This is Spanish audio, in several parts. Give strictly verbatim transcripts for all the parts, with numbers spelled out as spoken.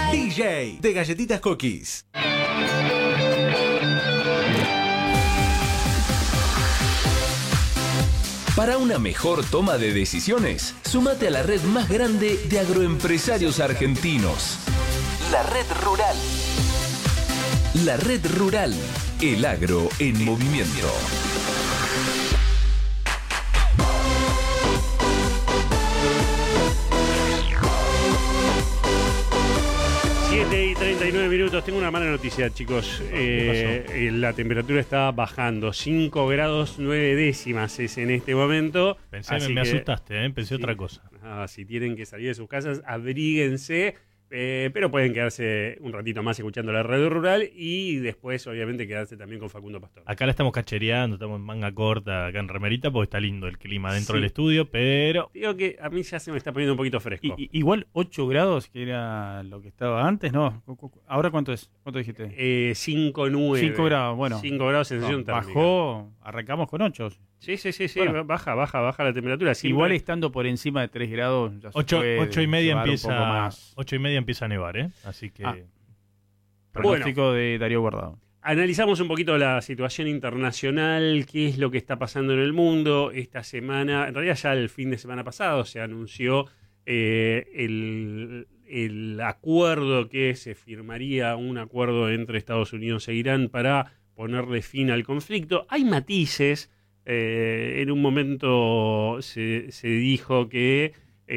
D J de Galletitas Cookies. Para una mejor toma de decisiones, súmate a la red más grande de agroempresarios argentinos. La Red Rural. La Red Rural. El agro en movimiento. siete y treinta y nueve minutos. Tengo una mala noticia, chicos. Eh, eh, la temperatura está bajando. cinco grados nueve décimas es en este momento. Pensé, así me que, asustaste, ¿eh? Pensé sí, otra cosa. Ah, si tienen que salir de sus casas, abríguense. Eh, pero pueden quedarse un ratito más escuchando la radio rural y después, obviamente, quedarse también con Facundo Pastor. Acá la estamos cachereando, estamos en manga corta, acá en remerita, porque está lindo el clima dentro Sí. del estudio, pero... Digo que a mí ya se me está poniendo un poquito fresco. I- igual ocho grados, que era lo que estaba antes, ¿no? Cu- cu- ¿Ahora cuánto es? ¿Cuánto dijiste? Eh, cinco nueve. cinco grados, bueno. cinco grados sensación No, térmica. bajó, arrancamos con ocho. Sí, sí, sí, sí. Bueno. baja, baja, baja la temperatura. Siempre- Igual estando por encima de tres grados, ya se Ocho, puede ocho y media llevar un empieza poco más. ocho y media empieza a nevar, ¿eh? Así que... Ah. Pronóstico de Darío Guardado. Analizamos un poquito la situación internacional, qué es lo que está pasando en el mundo. Esta semana, en realidad ya el fin de semana pasado se anunció eh, el, el acuerdo que se firmaría, un acuerdo entre Estados Unidos e Irán para ponerle fin al conflicto. Hay matices. Eh, en un momento se, se dijo que,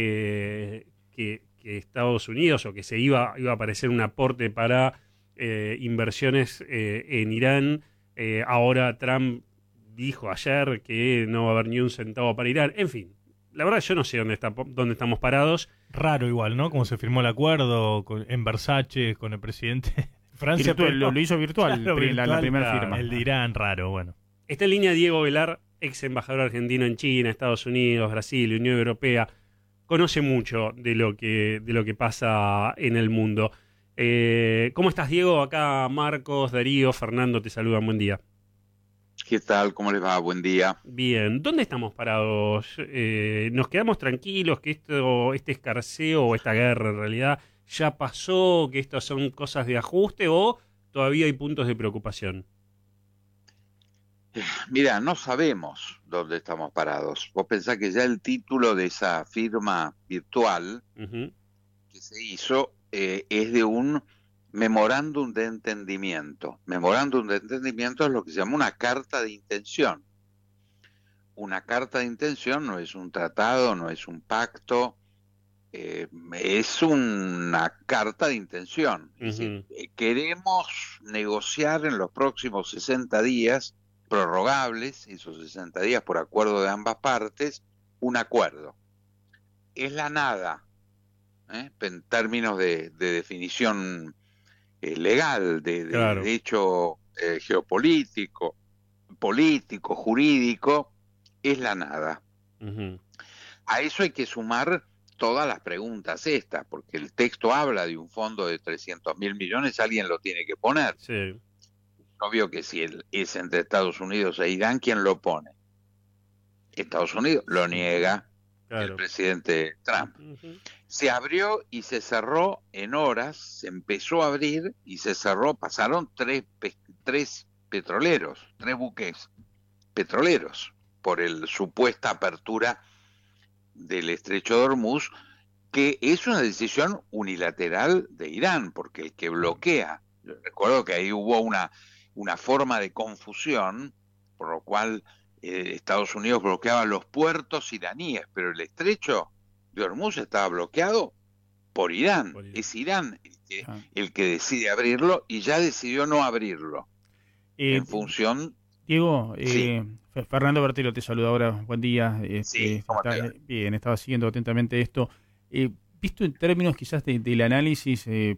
eh, que, que Estados Unidos o que se iba, iba a aparecer un aporte para eh, inversiones eh, en Irán. Eh, ahora Trump dijo ayer que no va a haber ni un centavo para Irán. En fin, la verdad yo no sé dónde, está, dónde estamos parados. Raro igual, ¿no? Como se firmó el acuerdo con, en Versace con el presidente de Francia. Virtual, pero- lo, lo hizo virtual, Claro, pri- la, la virtual, primera claro, firma. El de Irán, raro, bueno. Está en línea Diego Velar, ex embajador argentino en China, Estados Unidos, Brasil, Unión Europea. Conoce mucho de lo que, de lo que pasa en el mundo. Eh, ¿Cómo estás, Diego? Acá Marcos, Darío, Fernando te saludan. Buen día. ¿Qué tal? ¿Cómo les va? Buen día. Bien, ¿dónde estamos parados? Eh, ¿Nos quedamos tranquilos que esto, este escarceo o esta guerra en realidad ya pasó, que estas son cosas de ajuste o todavía hay puntos de preocupación? Mira, no sabemos dónde estamos parados. Vos pensás que ya el título de esa firma virtual Uh-huh. que se hizo eh, es de un memorándum de entendimiento. Memorándum de entendimiento es lo que se llama una carta de intención. Una carta de intención no es un tratado, no es un pacto, eh, es una carta de intención. Es decir, Uh-huh. eh, queremos negociar en los próximos sesenta días, prorrogables, esos sesenta días por acuerdo de ambas partes, un acuerdo. Es la nada, ¿eh? En términos de, de definición eh, legal, de, de, Claro. de hecho eh, geopolítico, político, jurídico, es la nada. Uh-huh. A eso hay que sumar todas las preguntas estas, porque el texto habla de un fondo de trescientos mil millones, alguien lo tiene que poner. Sí. Obvio que si el, es entre Estados Unidos e Irán, ¿quién lo pone? Estados Unidos lo niega, Claro. el presidente Trump. Uh-huh. Se abrió y se cerró en horas, se empezó a abrir y se cerró, pasaron tres, pe- tres petroleros, tres buques petroleros por el supuesta apertura del estrecho de Hormuz, que es una decisión unilateral de Irán, porque el que bloquea, yo recuerdo que ahí hubo una, una forma de confusión, por lo cual eh, Estados Unidos bloqueaba los puertos iraníes, pero el estrecho de Hormuz estaba bloqueado por Irán. Por Irán. Es Irán el que, Ah. el que decide abrirlo y ya decidió no abrirlo, Eh, en función... Diego, Sí. eh, F- Fernando Bertelo te saluda ahora. Buen día. Este, Sí, ¿cómo está- te va? bien, estaba siguiendo atentamente esto. Eh, visto en términos quizás de- del análisis, eh,